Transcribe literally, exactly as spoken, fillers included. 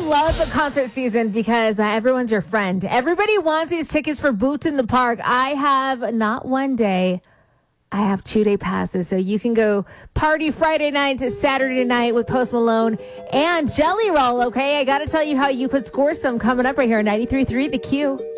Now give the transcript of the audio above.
love the concert season because uh, everyone's your friend. Everybody wants these tickets for Boots in the Park. I have not one day. I have two-day passes, so you can go party Friday night to Saturday night with Post Malone and Jelly Roll, okay? I got to tell you how you could score some coming up right here on ninety-three point three The Q.